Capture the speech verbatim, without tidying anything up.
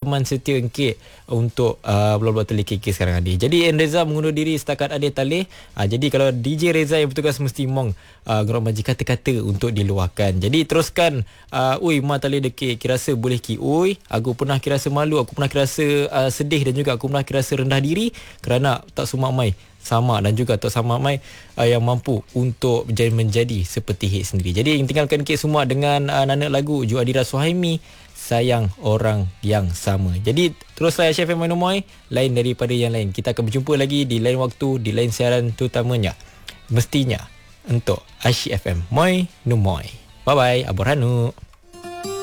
teman setia Encik untuk uh, Bola-Bola Talih K K sekarang ni. Jadi En Reza mengundur diri setakat ada talih. Uh, jadi kalau D J Reza yang bertugas mesti mong uh, Gerak Maji kata-kata untuk diluahkan. Jadi teruskan uh, ui ma talih dekik kirasa boleh ki ui aku pernah kirasa malu, aku pernah kirasa uh, sedih dan juga aku pernah kirasa rendah diri kerana tak semua mai sama dan juga tak sama mai uh, yang mampu untuk menjadi, menjadi seperti hit sendiri. Jadi tinggalkan Encik semua dengan uh, nana lagu Ju Adira Suhaimi, Sayang Orang Yang Sama. Jadi teruslah Syaf M Moy, lain daripada yang lain. Kita akan berjumpa lagi di lain waktu, di lain siaran terutamanya mestinya untuk Asyik F M Moy Numoy. Bye bye, Abor Hanu.